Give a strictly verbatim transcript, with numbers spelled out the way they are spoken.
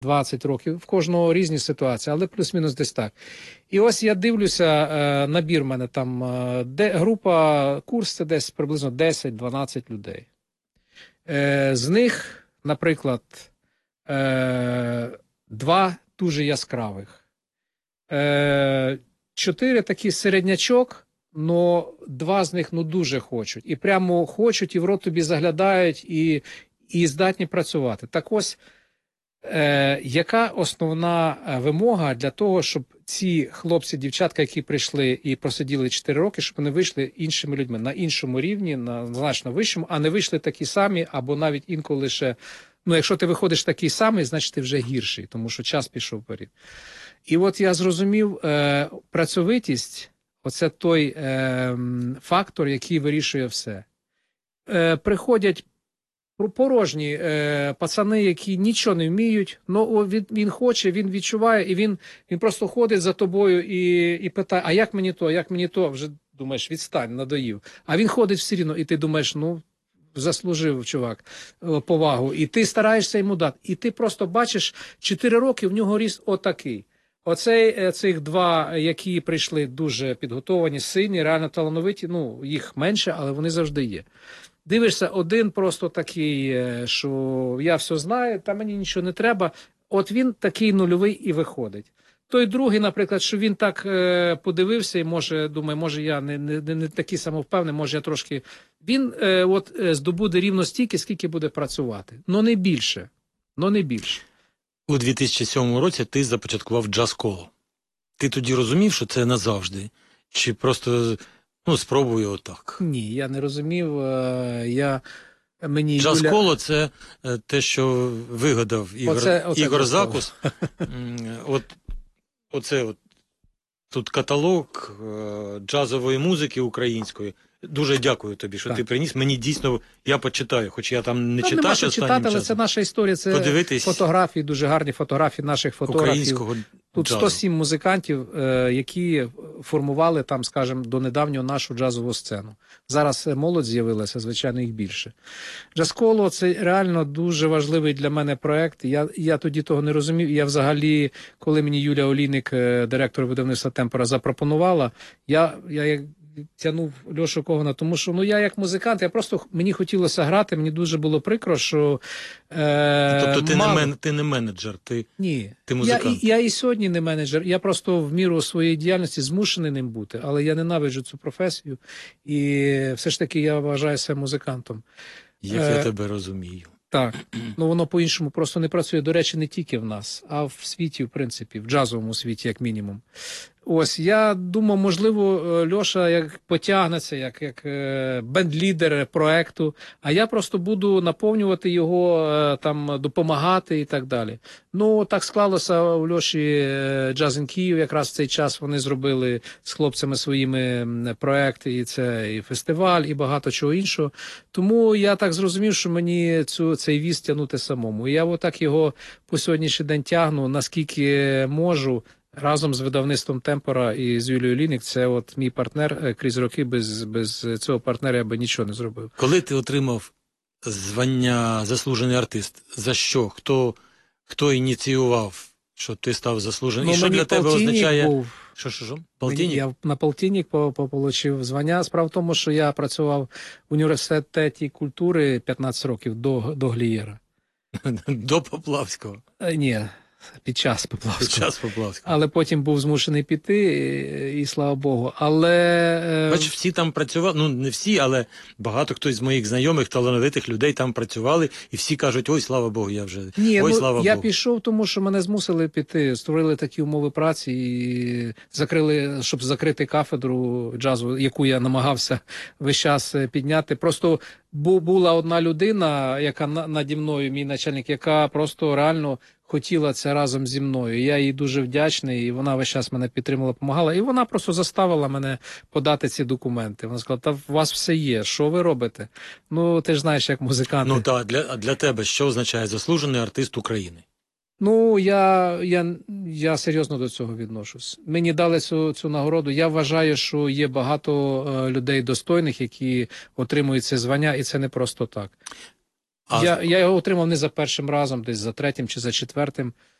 двадцять років, в кожного різні ситуації, але плюс-мінус десь так. І ось я дивлюся, е, набір в мене там, е, де, група, курс це десь приблизно десять-дванадцять людей. Е, з них, наприклад, е, два дуже яскравих. Е, чотири такі середнячок, но два з них ну дуже хочуть. І прямо хочуть, і в рот тобі заглядають, і, і здатні працювати. Так ось, Е, яка основна вимога для того, щоб ці хлопці, дівчатка, які прийшли і просиділи чотири роки, щоб вони вийшли іншими людьми, на іншому рівні, на значно вищому, а не вийшли такі самі, або навіть інколи лише, ну, якщо ти виходиш такий самий, значить ти вже гірший, тому що час пішов вперед. І от я зрозумів, е, працьовитість – оце той е, фактор, який вирішує все. Е, приходять порожні е, пацани, які нічого не вміють, ну він, він хоче, він відчуває, і він, він просто ходить за тобою і, і питає, а як мені то, як мені то, вже думаєш, відстань, надоїв. А він ходить все рівно, і ти думаєш, ну, заслужив, чувак, повагу. І ти стараєшся йому дати. І ти просто бачиш, чотири роки в нього ріст отакий. Оцей, цих два, які прийшли дуже підготовані, сильні, реально талановиті, ну, їх менше, але вони завжди є. Дивишся, один просто такий, що я все знаю, та мені нічого не треба. От він такий нульовий і виходить. Той другий, наприклад, що він так е, подивився і може, думає, може я не, не, не такий самовпевнений, може я трошки... Він е, от здобуде рівно стільки, скільки буде працювати. Но не більше. Но не більше. У дві тисячі сьомому році ти започаткував джаз-коло. Ти тоді розумів, що це назавжди? Чи просто... Ну, спробую отак. Ні, я не розумів. Я, мені Джаз-коло Юля... – це те, що вигадав Ігор, оце, оце Ігор Закус. От, оце от, тут каталог джазової музики української. Дуже дякую тобі, що так. Ти приніс. Мені дійсно, я почитаю, хоч я там не ну, читав останнім читати, але часом. це наша історія, це подивитись фотографії, дуже гарні фотографії наших фотографів. Українського Тут джазу. сто сім музикантів, які формували там, скажімо, до недавнього нашу джазову сцену. Зараз молодь з'явилася, звичайно, їх більше. Джаз-коло – це реально дуже важливий для мене проєкт. Я, я тоді того не розумів. Я взагалі, коли мені Юля Олійник, директор видавництва «Темпора», запропонувала, я, я як тягнув Льошу Когана, тому що ну я як музикант, я просто, мені хотілося грати, мені дуже було прикро, що... Е, тобто ти, мало... не, мен, ти не менеджер, ти, Ні. ти музикант? Я, я і сьогодні не менеджер, я просто в міру своєї діяльності змушений ним бути, але я ненавиджу цю професію і все ж таки я вважаю себе музикантом. Як е, я тебе розумію. Так, ну воно по-іншому просто не працює, до речі, не тільки в нас, а в світі, в принципі, в джазовому світі, як мінімум. Ось, я думав, можливо, Льоша як потягнеться, як, як бенд-лідер проекту, а я просто буду наповнювати його, там, допомагати і так далі. Ну, так склалося у Льоші Jazz in Kyiv, якраз в цей час вони зробили з хлопцями своїми проекти, і це і фестиваль, і багато чого іншого. Тому я так зрозумів, що мені цю, цей віз тягнути самому. І я отак його по сьогоднішній день тягну, наскільки можу, разом з видавництвом «Темпора» і з Юлією Олійник. Це от мій партнер крізь роки, без, без цього партнера я би нічого не зробив. Коли ти отримав звання «Заслужений артист», за що? Хто, хто ініціював, що ти став заслуженим? Ну, і що для тебе означає? Був... Що, що, що? Полтинник? Я на полтинник отримав звання. Справа в тому, що я працював в університеті культури п'ятнадцять років до, до Глієра. До Поплавського? Ні. Під час Поплавського. Під час Поплавського. Але потім був змушений піти, і, і слава Богу. Але... Бач, всі там працювали, ну не всі, але багато хтось з моїх знайомих, талановитих людей там працювали, і всі кажуть, ой, слава Богу, я вже, Ні, ой, ну, слава я Богу. пішов, тому що мене змусили піти, створили такі умови праці, і закрили, щоб закрити кафедру джазу, яку я намагався весь час підняти. Просто була одна людина, яка наді мною, мій начальник, яка просто реально хотіла це разом зі мною. Я їй дуже вдячний, і вона весь час мене підтримала, допомагала. І вона просто заставила мене подати ці документи. Вона сказала, та у вас все є, що ви робите? Ну, ти ж знаєш, як музиканти. Ну так, для, для тебе що означає заслужений артист України? Ну, я, я, я серйозно до цього відношусь. Мені дали цю, цю нагороду. Я вважаю, що є багато е, людей достойних, які отримують це звання, і це не просто так. А- Я, я його отримав не за першим разом, десь за третім чи за четвертим.